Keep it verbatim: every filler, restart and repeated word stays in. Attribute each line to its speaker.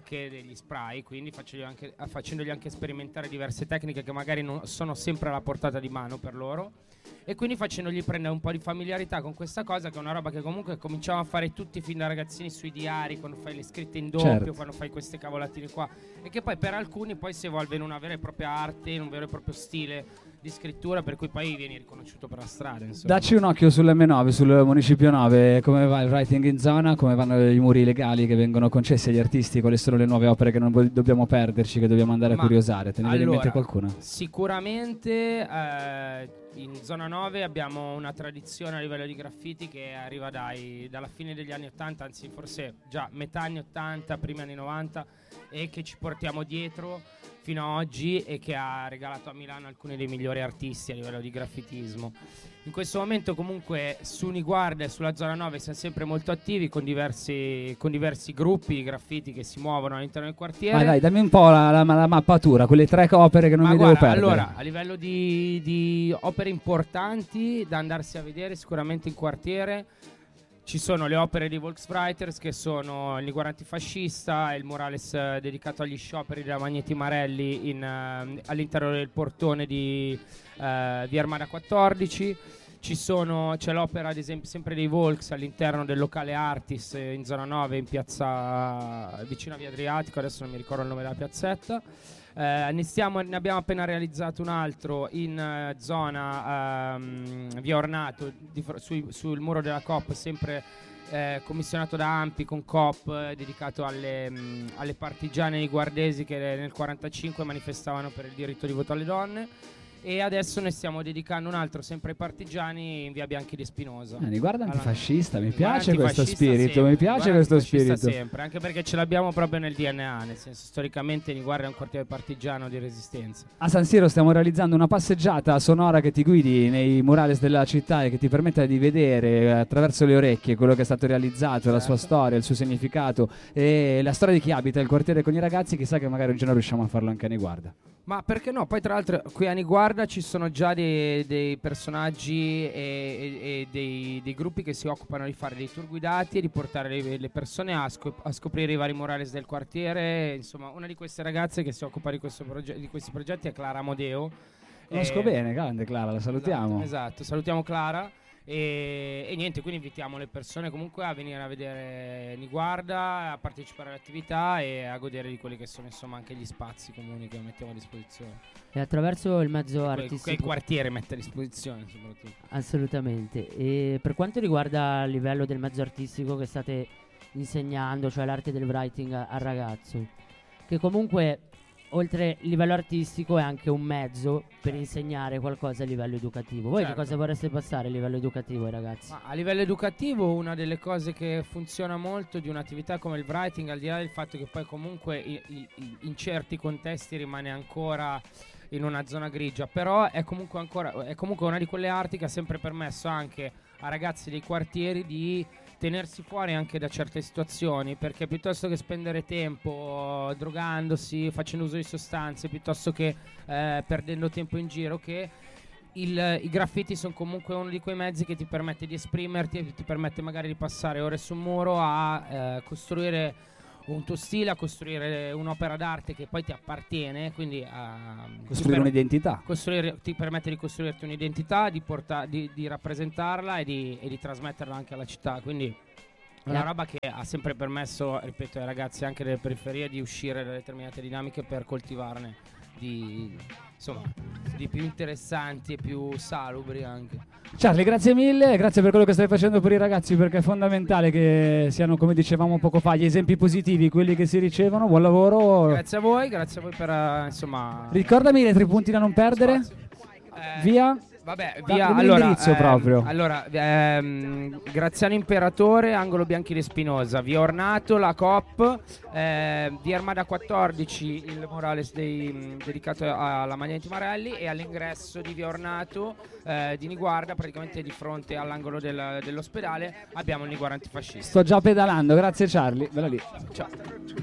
Speaker 1: anche degli spray, quindi facendogli anche, facendogli anche sperimentare diverse tecniche che magari non sono sempre alla portata di mano per loro, e quindi facendogli prendere un po' di familiarità con questa cosa, che è una roba che comunque cominciamo a fare tutti fin da ragazzini sui diari, quando fai le scritte in doppio,
Speaker 2: certo.
Speaker 1: quando fai queste cavolatine qua, e che poi per alcuni poi si evolve in una vera e propria arte, in un vero e proprio stile di scrittura, per cui poi vieni riconosciuto per la strada, insomma.
Speaker 2: Dacci un occhio sull'M nove, sul Municipio nove, come va il writing in zona, come vanno i muri legali che vengono concessi agli artisti, quali sono le nuove opere che non vo- dobbiamo perderci, che dobbiamo andare
Speaker 1: Ma
Speaker 2: a curiosare, te ne viene in
Speaker 1: allora,
Speaker 2: mente qualcuna?
Speaker 1: Sicuramente eh, in zona nove abbiamo una tradizione a livello di graffiti che arriva dai, dalla fine degli anni ottanta, anzi forse già metà anni ottanta, primi anni novanta, e che ci portiamo dietro fino a oggi, e che ha regalato a Milano alcuni dei migliori artisti a livello di graffitismo. In questo momento comunque su Niguarda e sulla zona nove siamo sempre molto attivi con diversi, con diversi gruppi di graffiti che si muovono all'interno del quartiere.
Speaker 2: Vai dai, dammi un po' la, la, la mappatura, quelle tre opere che non
Speaker 1: Ma
Speaker 2: mi
Speaker 1: guarda,
Speaker 2: devo perdere.
Speaker 1: allora, a livello di, di opere importanti da andarsi a vedere sicuramente in quartiere ci sono le opere di Volkswriters, che sono il Niguarda antifascista e il murales eh, dedicato agli scioperi della Magneti Marelli in, eh, all'interno del portone di eh, via Armada quattordici. Ci sono, c'è l'opera ad esempio sempre dei Volks all'interno del locale Artis eh, in zona nove, in piazza vicino a via Adriatico, adesso non mi ricordo il nome della piazzetta. Eh, ne, stiamo, ne abbiamo appena realizzato un altro in uh, zona um, via Ornato, di fr- sui, sul muro della Coop, sempre eh, commissionato da Ampi con Coop, eh, dedicato alle, mh, alle partigiane niguardesi che nel quarantacinque manifestavano per il diritto di voto alle donne. E adesso ne stiamo dedicando un altro sempre ai partigiani in via Bianchi di Spinoza.
Speaker 2: Ah, Niguarda
Speaker 1: Allora,
Speaker 2: antifascista, mi
Speaker 1: Niguarda
Speaker 2: piace questo
Speaker 1: antifascista
Speaker 2: spirito,
Speaker 1: sempre,
Speaker 2: mi piace
Speaker 1: Niguarda
Speaker 2: questo
Speaker 1: antifascista
Speaker 2: spirito.
Speaker 1: sempre, anche perché ce l'abbiamo proprio nel D N A, nel senso storicamente Niguarda è un quartiere partigiano di resistenza.
Speaker 2: A San Siro stiamo realizzando una passeggiata sonora che ti guidi nei murales della città e che ti permetta di vedere eh, attraverso le orecchie quello che è stato realizzato, certo. La sua storia, il suo significato e la storia di chi abita il quartiere con i ragazzi. Chissà che magari un giorno riusciamo a farlo anche a Niguarda.
Speaker 1: Ma perché no? Poi tra l'altro qui a Niguarda ci sono già dei, dei personaggi e, e, e dei, dei gruppi che si occupano di fare dei tour guidati e di portare le, le persone a, scop- a scoprire i vari murales del quartiere. Insomma, una di queste ragazze che si occupa di, questo proge- di questi progetti è Clara Amodeo.
Speaker 2: Conosco
Speaker 1: Eh,
Speaker 2: bene, grande Clara, la salutiamo.
Speaker 1: Esatto, esatto, salutiamo Clara. E, e niente, quindi invitiamo le persone comunque a venire a vedere Niguarda, a partecipare alle attività e a godere di quelli che sono insomma anche gli spazi comuni che mettiamo a disposizione.
Speaker 3: E attraverso il mezzo
Speaker 1: Que-
Speaker 3: artistico.
Speaker 1: Che il quartiere mette a disposizione soprattutto.
Speaker 3: Assolutamente. E per quanto riguarda il livello del mezzo artistico che state insegnando, cioè l'arte del writing a- al ragazzo, che comunque oltre il livello artistico è anche un mezzo per insegnare qualcosa a livello educativo. Voi
Speaker 1: Certo.
Speaker 3: che cosa vorreste passare a livello educativo ai ragazzi?
Speaker 1: Ma a livello educativo una delle cose che funziona molto di un'attività come il writing, al di là del fatto che poi comunque i- i- i- in certi contesti rimane ancora in una zona grigia, però è comunque ancora è comunque una di quelle arti che ha sempre permesso anche a ragazzi dei quartieri di tenersi fuori anche da certe situazioni, perché piuttosto che spendere tempo drogandosi, facendo uso di sostanze, piuttosto che eh, perdendo tempo in giro, che il, i graffiti sono comunque uno di quei mezzi che ti permette di esprimerti e ti permette magari di passare ore su un muro a eh, costruire un tuo stile, a costruire un'opera d'arte che poi ti appartiene, quindi a
Speaker 2: Costruire un'identità.
Speaker 1: Costruire, ti permette di costruirti un'identità, di, porta, di, di rappresentarla e di, e di trasmetterla anche alla città. Quindi è una roba che ha sempre permesso, ripeto, ai ragazzi anche delle periferie di uscire da determinate dinamiche per coltivarne di, insomma, di più interessanti e più salubri anche.
Speaker 2: Charlie, grazie mille, grazie per quello che stai facendo per i ragazzi, perché è fondamentale che siano, come dicevamo poco fa, gli esempi positivi, quelli che si ricevono. Buon lavoro.
Speaker 1: Grazie a voi, grazie a voi per uh, insomma.
Speaker 2: Ricordami le tre punti da non perdere.
Speaker 1: Eh,
Speaker 2: Via.
Speaker 1: Vabbè,
Speaker 2: Da-
Speaker 1: via
Speaker 2: dammi
Speaker 1: allora,
Speaker 2: l'indirizzo
Speaker 1: ehm,
Speaker 2: proprio.
Speaker 1: allora ehm, Graziano Imperatore, angolo Bianchi di Spinoza, via Ornato, la Coop, eh, via Armada quattordici, il murales dei, mh, dedicato alla Magneti Marelli, e all'ingresso di via Ornato eh, di Niguarda, praticamente di fronte all'angolo del- dell'ospedale, abbiamo il Niguarda antifascista.
Speaker 2: Sto già pedalando, grazie Charlie. Bella lì.
Speaker 1: Ciao.